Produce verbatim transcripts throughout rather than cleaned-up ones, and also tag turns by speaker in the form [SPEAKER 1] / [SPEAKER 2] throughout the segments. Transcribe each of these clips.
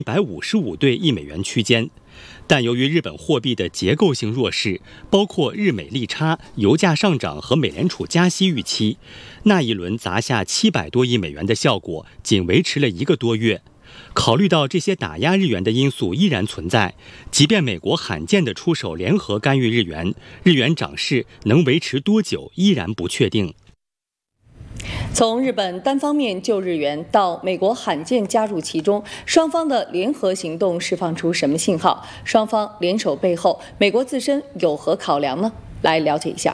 [SPEAKER 1] 一百五十五对一美元区间。但由于日本货币的结构性弱势，包括日美利差、油价上涨和美联储加息预期，那一轮砸下七百多亿美元的效果仅维持了一个多月。考虑到这些打压日元的因素依然存在，即便美国罕见的出手联合干预日元，日元涨势能维持多久依然不确定。
[SPEAKER 2] 从日本单方面救日元到美国罕见加入其中，双方的联合行动释放出什么信号？双方联手背后，美国自身有何考量呢？来了解一下。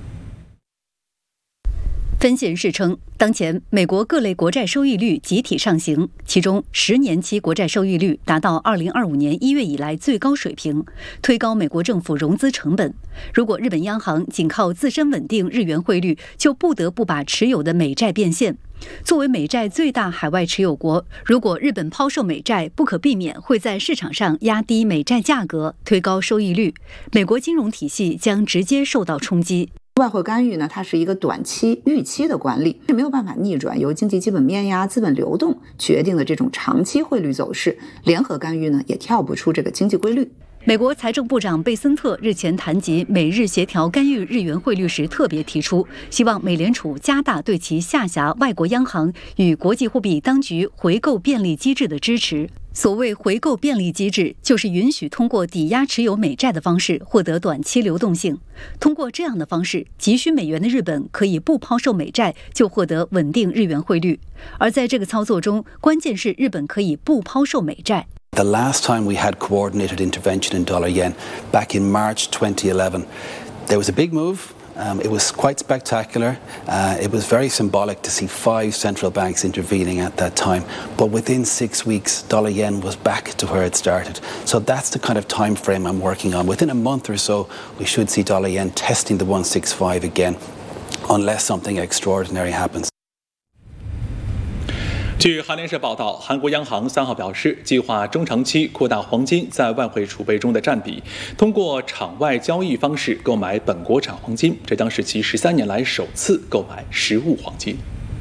[SPEAKER 3] 分析人士称，当前美国各类国债收益率集体上行，其中十年期国债收益率达到二零二五年一月以来最高水平，推高美国政府融资成本。如果日本央行仅靠自身稳定日元汇率，就不得不把持有的美债变现。作为美债最大海外持有国，如果日本抛售美债，不可避免会在市场上压低美债价格，推高收益率，美国金融体系将直接受到冲击。
[SPEAKER 4] 外汇干预呢，它是一个短期预期的管理，是没有办法逆转由经济基本面呀、资本流动决定的这种长期汇率走势。联合干预呢，也跳不出这个经济规律。
[SPEAKER 3] 美国财政部长贝森特日前谈及美日协调干预日元汇率时，特别提出，希望美联储加大对其下辖外国央行与国际货币当局回购便利机制的支持。所谓回购便利机制，就是允许通过抵押持有美债的方式获得短期流动性。通过这样的方式，急需美元的日本可以不抛售美债，就获得稳定日元汇率。而在这个操作中，关键是日本可以不抛售美债。
[SPEAKER 5] The last time we had coordinated intervention in dollar yen, back in March twenty eleven, there was a big move. Um, it was quite spectacular. Uh, it was very symbolic to see five central banks intervening at that time. But within six weeks, dollar yen was back to where it started. So that's the kind of time frame I'm working on. Within a month or so, we should see dollar yen testing the one sixty-five again, unless something extraordinary happens.
[SPEAKER 6] 据韩联社报道，韩国央行三号表示，计划中长期扩大黄金在外汇储备中的占比，通过场外交易方式购买本国产黄金，这将是其十三年来首次购买实物黄金。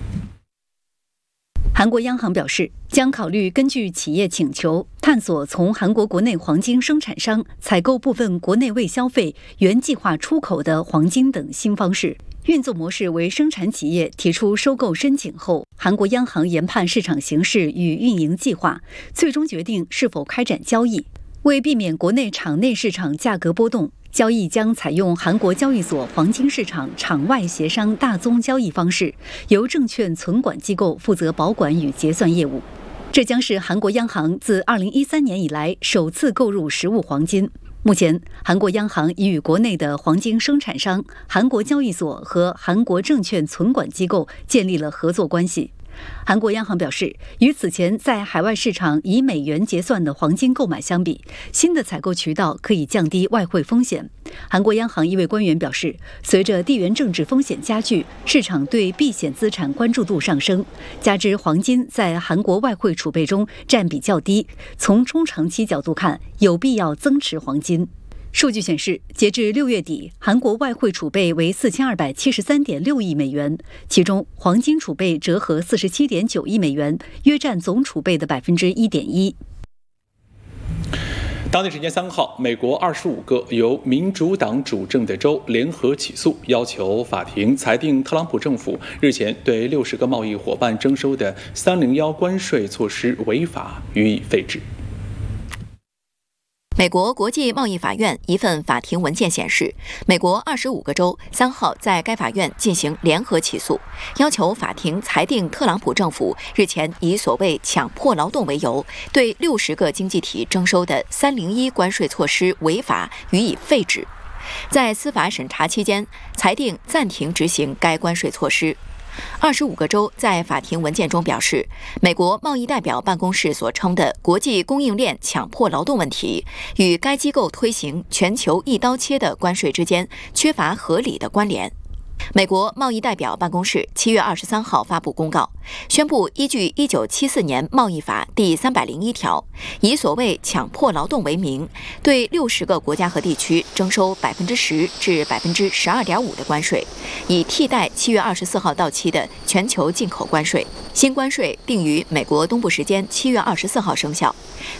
[SPEAKER 3] 韩国央行表示，将考虑根据企业请求，探索从韩国国内黄金生产商采购部分国内未消费、原计划出口的黄金等新方式。运作模式为生产企业提出收购申请后，韩国央行研判市场形势与运营计划，最终决定是否开展交易。为避免国内场内市场价格波动，交易将采用韩国交易所黄金市场场外协商大宗交易方式，由证券存管机构负责保管与结算业务。这将是韩国央行自二零一三年以来首次购入实物黄金。目前，韩国央行已与国内的黄金生产商、韩国交易所和韩国证券存管机构建立了合作关系。韩国央行表示，与此前在海外市场以美元结算的黄金购买相比，新的采购渠道可以降低外汇风险。韩国央行一位官员表示，随着地缘政治风险加剧，市场对避险资产关注度上升，加之黄金在韩国外汇储备中占比较低，从中长期角度看，有必要增持黄金。数据显示，截至六月底，韩国外汇储备为四千二百七十三点六亿美元，其中黄金储备折合四十七点九亿美元，约占总储备的百分之一点一。
[SPEAKER 6] 当地时间三号，美国二十五个由民主党主政的州联合起诉，要求法庭裁定特朗普政府日前对六十个贸易伙伴征收的三零一关税措施违法，予以废止。
[SPEAKER 7] 美国国际贸易法院一份法庭文件显示，美国二十五个州三号在该法院进行联合起诉，要求法庭裁定特朗普政府日前以所谓强迫劳动为由，对六十个经济体征收的三零一关税措施违法，予以废止。在司法审查期间，裁定暂停执行该关税措施。二十五个州在法庭文件中表示，美国贸易代表办公室所称的国际供应链强迫劳动问题，与该机构推行全球一刀切的关税之间缺乏合理的关联。美国贸易代表办公室七月二十三号发布公告，宣布依据一九七四年贸易法第三百零一条，以所谓强迫劳动为名，对六十个国家和地区征收百分之十至百分之十二点五的关税，以替代七月二十四号到期的全球进口关税。新关税定于美国东部时间七月二十四号生效。